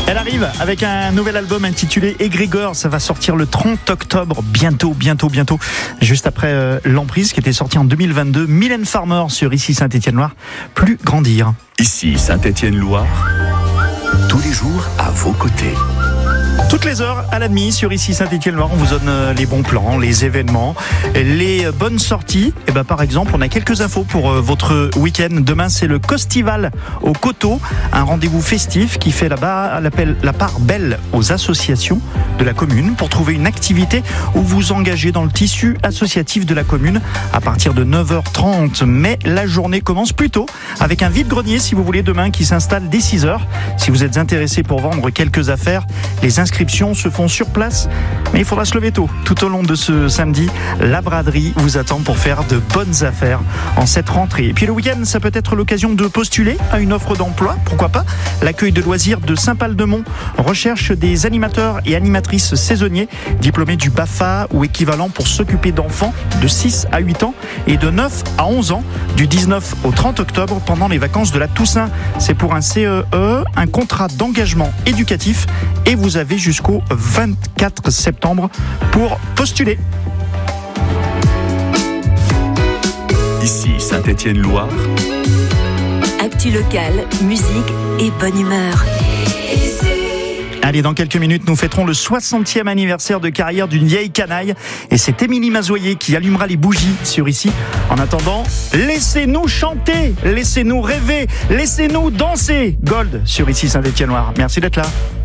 Elle arrive avec un nouvel album intitulé Égrégore. Ça va sortir le 30 octobre, bientôt. Juste après L'Emprise qui était sorti en 2022. Mylène Farmer sur Ici Saint-Étienne-Loire. Plus grandir. Ici Saint-Étienne-Loire, tous les jours à vos côtés. Toutes les heures à la demi sur Ici Saint-Étienne-Loire, on vous donne les bons plans, les événements, les bonnes sorties. Et par exemple, on a quelques infos pour votre week-end. Demain, c'est le Costival au Coteau, un rendez-vous festif qui fait la part belle aux associations de la commune pour trouver une activité où vous engagez dans le tissu associatif de la commune à partir de 9h30. Mais la journée commence plus tôt avec un vide-grenier, si vous voulez, demain qui s'installe dès 6h. Si vous êtes intéressé pour vendre quelques affaires, les inscriptions se font sur place, mais il faudra se lever tôt. Tout au long de ce samedi, la braderie vous attend pour faire de bonnes affaires en cette rentrée. Et puis le week-end, ça peut être l'occasion de postuler à une offre d'emploi, pourquoi pas. L'accueil de loisirs de Saint-Pal-de-Mont recherche des animateurs et animatrices saisonniers, diplômés du BAFA ou équivalent pour s'occuper d'enfants de 6 à 8 ans et de 9 à 11 ans, du 19 au 30 octobre pendant les vacances de la Toussaint. C'est pour un CEE, un contrat d'engagement éducatif, et vous avez jusqu'au 24 septembre pour postuler. Ici Saint-Étienne-Loire. Actu locale, musique et bonne humeur. Allez, dans quelques minutes, nous fêterons le 60e anniversaire de carrière d'une vieille canaille. Et c'est Émilie Mazoyer qui allumera les bougies sur Ici. En attendant, laissez-nous chanter, laissez-nous rêver, laissez-nous danser. Gold sur Ici Saint-Étienne-Loire. Merci d'être là.